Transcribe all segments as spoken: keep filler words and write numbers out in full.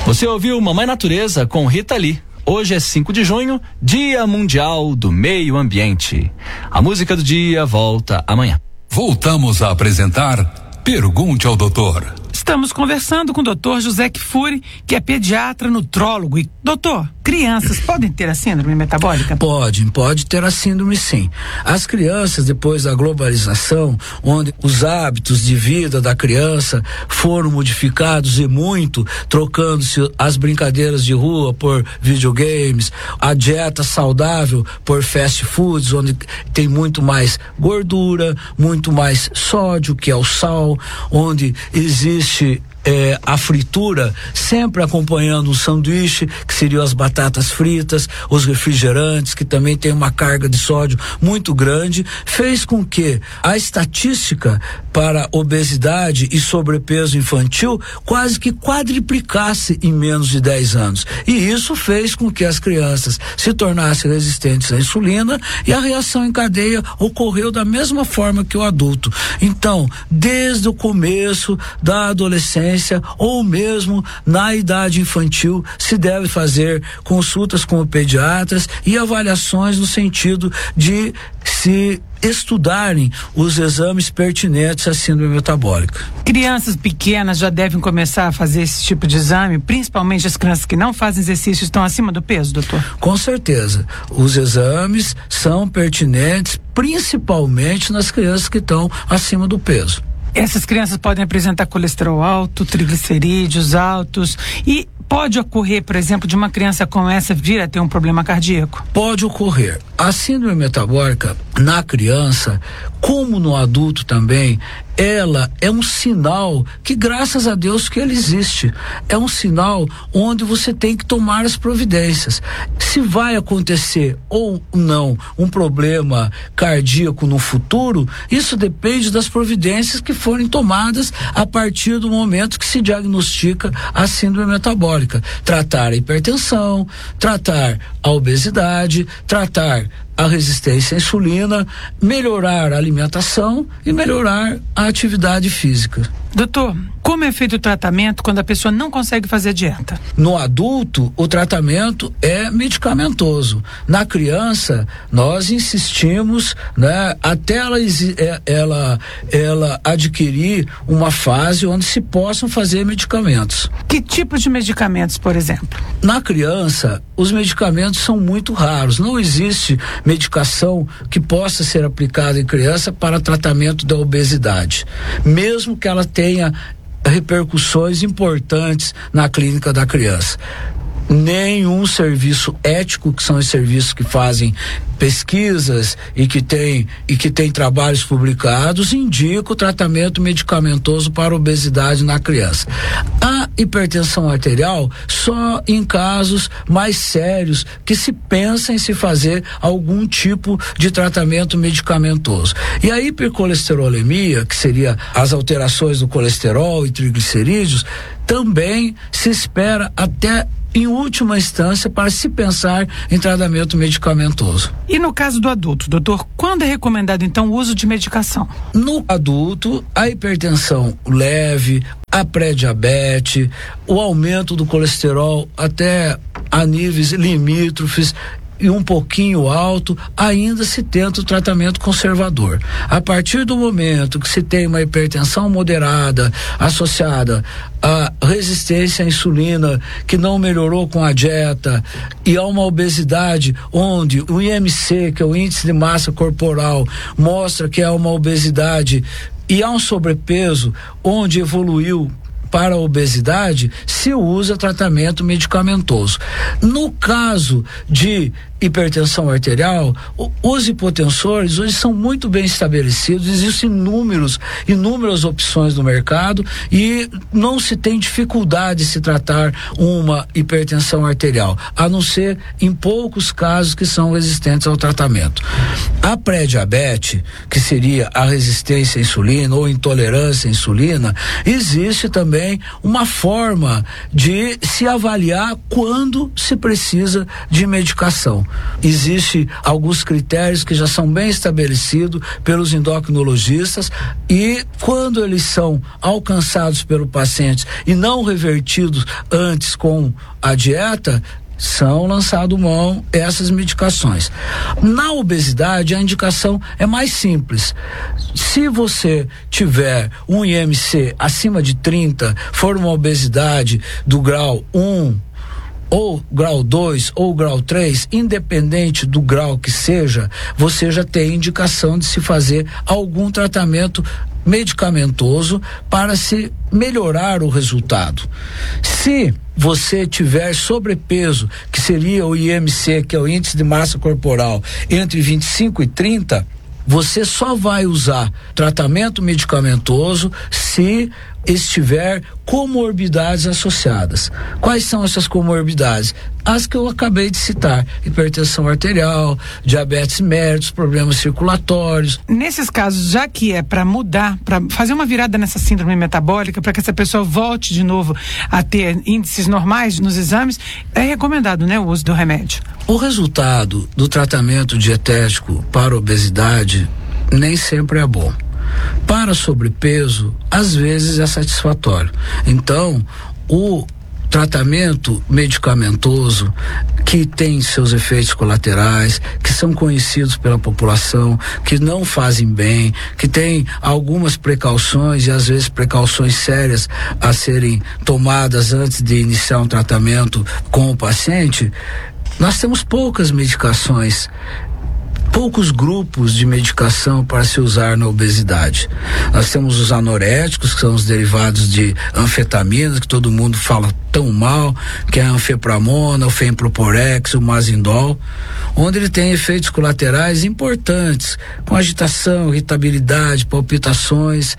Você ouviu Mamãe Natureza com Rita Lee. Hoje é cinco de junho, Dia Mundial do Meio Ambiente. A música do dia volta amanhã. Voltamos a apresentar Pergunte ao Doutor. Estamos conversando com o doutor José Kfouri, que é pediatra, nutrólogo. E, doutor, crianças podem ter a síndrome metabólica? Podem, pode ter a síndrome sim. As crianças, depois da globalização, onde os hábitos de vida da criança foram modificados e muito, trocando-se as brincadeiras de rua por videogames, a dieta saudável por fast foods, onde tem muito mais gordura, muito mais sódio, que é o sal, onde existe É, a fritura, sempre acompanhando o sanduíche, que seriam as batatas fritas, os refrigerantes, que também tem uma carga de sódio muito grande, fez com que a estatística para obesidade e sobrepeso infantil quase que quadriplicasse em menos de dez anos. E isso fez com que as crianças se tornassem resistentes à insulina e a reação em cadeia ocorreu da mesma forma que o adulto. Então, desde o começo da adolescência ou mesmo na idade infantil, se deve fazer consultas com pediatras e avaliações no sentido de se estudarem os exames pertinentes à síndrome metabólica. Crianças pequenas já devem começar a fazer esse tipo de exame, principalmente as crianças que não fazem exercício estão acima do peso, doutor? Com certeza. Os exames são pertinentes principalmente nas crianças que estão acima do peso. Essas crianças podem apresentar colesterol alto, triglicerídeos altos e pode ocorrer, por exemplo, de uma criança como essa vir a ter um problema cardíaco? Pode ocorrer. A síndrome metabólica na criança, como no adulto também, ela é um sinal que, graças a Deus, que ele existe. É um sinal onde você tem que tomar as providências. Se vai acontecer ou não um problema cardíaco no futuro, isso depende das providências que forem tomadas a partir do momento que se diagnostica a síndrome metabólica. Tratar a hipertensão, tratar a obesidade, tratar a resistência à insulina, melhorar a alimentação e melhorar a atividade física. Doutor, como é feito o tratamento quando a pessoa não consegue fazer a dieta? No adulto, o tratamento é medicamentoso. Na criança, nós insistimos, né, até ela, ela, ela adquirir uma fase onde se possam fazer medicamentos. Que tipos de medicamentos, por exemplo? Na criança, os medicamentos são muito raros. Não existe medicação que possa ser aplicada em criança para tratamento da obesidade, mesmo que ela tenha repercussões importantes na clínica da criança. Nenhum serviço ético, que são os serviços que fazem pesquisas e que tem e que tem trabalhos publicados, indica o tratamento medicamentoso para obesidade na criança. A hipertensão arterial só em casos mais sérios que se pensa em se fazer algum tipo de tratamento medicamentoso. E a hipercolesterolemia, que seria as alterações do colesterol e triglicerídeos, também se espera até em última instância para se pensar em tratamento medicamentoso. E no caso do adulto, doutor, quando é recomendado então o uso de medicação? No adulto, a hipertensão leve, a pré-diabetes, o aumento do colesterol até a níveis limítrofes e um pouquinho alto, ainda se tenta o tratamento conservador. A partir do momento que se tem uma hipertensão moderada associada à resistência à insulina que não melhorou com a dieta e a uma obesidade onde o I M C, que é o índice de massa corporal, mostra que é uma obesidade e há um sobrepeso onde evoluiu para a obesidade, se usa tratamento medicamentoso. No caso de hipertensão arterial, os hipotensores hoje são muito bem estabelecidos, existem inúmeros, inúmeras opções no mercado e não se tem dificuldade de se tratar uma hipertensão arterial, a não ser em poucos casos que são resistentes ao tratamento. A pré-diabetes, que seria a resistência à insulina ou intolerância à insulina, existe também também uma forma de se avaliar quando se precisa de medicação. Existem alguns critérios que já são bem estabelecidos pelos endocrinologistas, e quando eles são alcançados pelo paciente e não revertidos antes com a dieta, são lançado mão essas medicações. Na obesidade, a indicação é mais simples. Se você tiver um I M C acima de trinta, for uma obesidade do grau um, ou grau dois ou grau três, independente do grau que seja, você já tem indicação de se fazer algum tratamento medicamentoso para se melhorar o resultado. Se você tiver sobrepeso, que seria o I M C, que é o índice de massa corporal, entre vinte e cinco e trinta, você só vai usar tratamento medicamentoso se estiver comorbidades associadas. Quais são essas comorbidades? As que eu acabei de citar: hipertensão arterial, diabetes mellitus, problemas circulatórios. Nesses casos, já que é para mudar, para fazer uma virada nessa síndrome metabólica, para que essa pessoa volte de novo a ter índices normais nos exames, é recomendado, né, o uso do remédio. O resultado do tratamento dietético para obesidade nem sempre é bom. Para sobrepeso, às vezes é satisfatório. Então, o tratamento medicamentoso, que tem seus efeitos colaterais, que são conhecidos pela população, que não fazem bem, que tem algumas precauções, e às vezes precauções sérias a serem tomadas antes de iniciar um tratamento com o paciente, nós temos poucas medicações, poucos grupos de medicação para se usar na obesidade. Nós temos os anoréticos, que são os derivados de anfetaminas, que todo mundo fala tão mal, que é a anfepramona, o femproporex, o mazindol, onde ele tem efeitos colaterais importantes, com agitação, irritabilidade, palpitações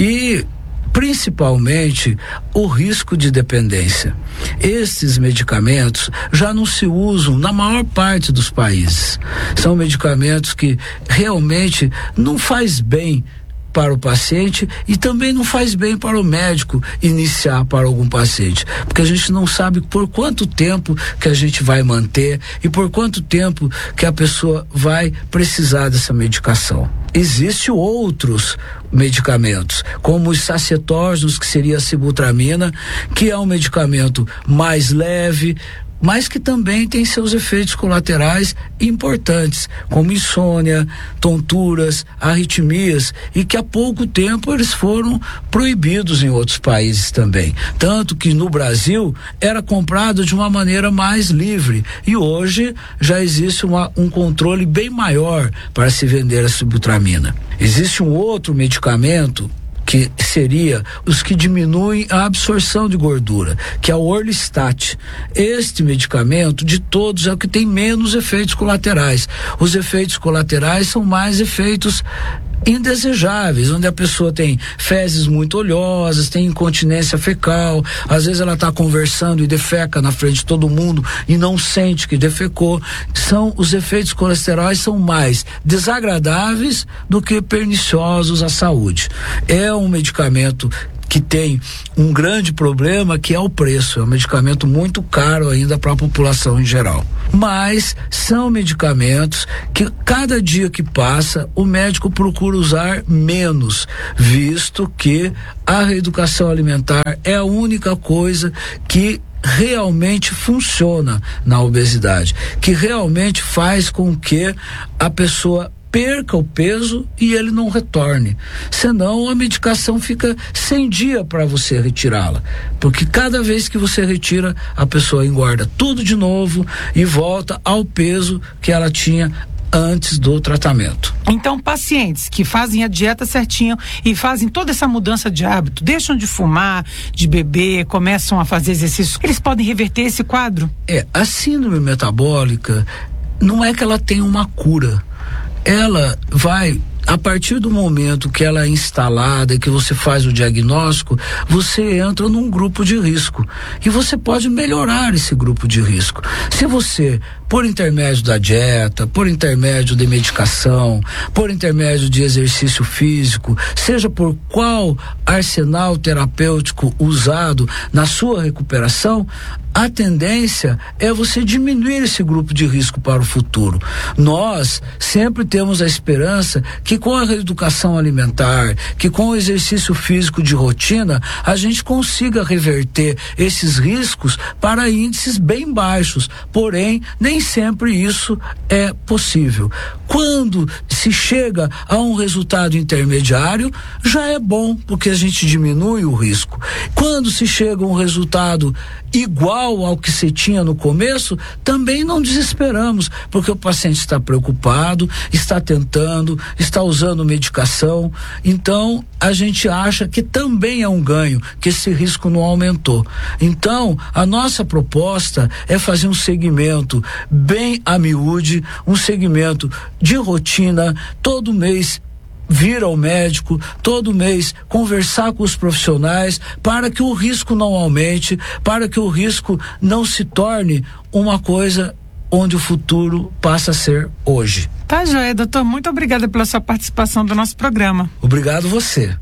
e principalmente o risco de dependência. Esses medicamentos já não se usam na maior parte dos países. São medicamentos que realmente não faz bem para o paciente e também não faz bem para o médico iniciar para algum paciente, porque a gente não sabe por quanto tempo que a gente vai manter e por quanto tempo que a pessoa vai precisar dessa medicação. Existem outros medicamentos, como os sacetógenos, que seria a sibutramina, que é um medicamento mais leve, mas que também tem seus efeitos colaterais importantes, como insônia, tonturas, arritmias, e que há pouco tempo eles foram proibidos em outros países também. Tanto que no Brasil era comprado de uma maneira mais livre, e hoje já existe uma, um controle bem maior para se vender a sibutramina. Existe um outro medicamento que seria os que diminuem a absorção de gordura, que é o Orlistat. Este medicamento, de todos, é o que tem menos efeitos colaterais. Os efeitos colaterais são mais efeitos indesejáveis, onde a pessoa tem fezes muito oleosas, tem incontinência fecal, às vezes ela está conversando e defeca na frente de todo mundo e não sente que defecou. São os efeitos colaterais são mais desagradáveis do que perniciosos à saúde. É um medicamento que tem um grande problema, que é o preço. É um medicamento muito caro ainda para a população em geral. Mas são medicamentos que cada dia que passa o médico procura usar menos, visto que a reeducação alimentar é a única coisa que realmente funciona na obesidade, que realmente faz com que a pessoa perca o peso e ele não retorne. Senão a medicação fica sem dia para você retirá-la, porque cada vez que você retira, a pessoa engorda tudo de novo e volta ao peso que ela tinha antes do tratamento. Então, pacientes que fazem a dieta certinho e fazem toda essa mudança de hábito, deixam de fumar, de beber, começam a fazer exercício, eles podem reverter esse quadro? É, a síndrome metabólica não é que ela tem uma cura. Ela vai a partir do momento que ela é instalada e que você faz o diagnóstico, você entra num grupo de risco e você pode melhorar esse grupo de risco. Se você, por intermédio da dieta, por intermédio de medicação, por intermédio de exercício físico, seja por qual arsenal terapêutico usado na sua recuperação, a tendência é você diminuir esse grupo de risco para o futuro. Nós sempre temos a esperança que com a reeducação alimentar, que com o exercício físico de rotina, a gente consiga reverter esses riscos para índices bem baixos. Porém, nem sempre isso é possível. Quando se chega a um resultado intermediário, já é bom, porque a gente diminui o risco. Quando se chega a um resultado igual ao que se tinha no começo, também não desesperamos, porque o paciente está preocupado, está tentando, está usando medicação, então a gente acha que também é um ganho, que esse risco não aumentou. Então, a nossa proposta é fazer um segmento bem a miúde, um segmento de rotina, todo mês vir ao médico, todo mês conversar com os profissionais para que o risco não aumente, para que o risco não se torne uma coisa onde o futuro passa a ser hoje. Tá joia, doutor, muito obrigada pela sua participação do nosso programa. Obrigado você.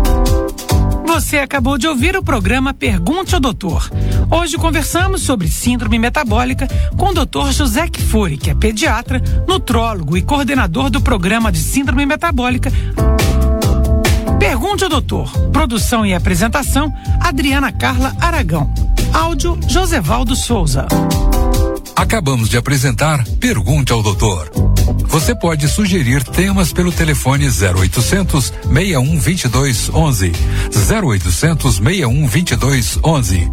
Você acabou de ouvir o programa Pergunte ao Doutor. Hoje conversamos sobre síndrome metabólica com o doutor José Kfouri, que é pediatra, nutrólogo e coordenador do programa de síndrome metabólica. Pergunte ao Doutor. Produção e apresentação, Adriana Carla Aragão. Áudio, Josevaldo Souza. Acabamos de apresentar Pergunte ao Doutor. Você pode sugerir temas pelo telefone zero oitocentos, seis um dois dois, onze. zero oitocentos, seis um dois dois, onze.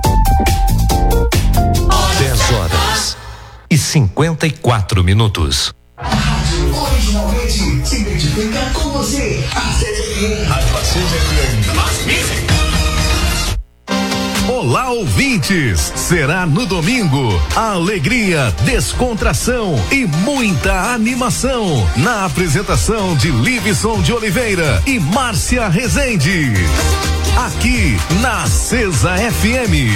dez horas e cinquenta e quatro minutos. A rádio originalmente se identifica com você. A C Z N. Rádio C Z N. Olá, ouvintes! Será no domingo. Alegria, descontração e muita animação na apresentação de Livison de Oliveira e Márcia Rezende. Aqui na Acesa F M.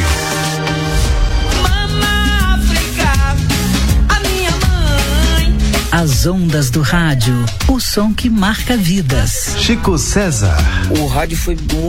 Mama África, a minha mãe. As ondas do rádio, o som que marca vidas. Chico César. O rádio foi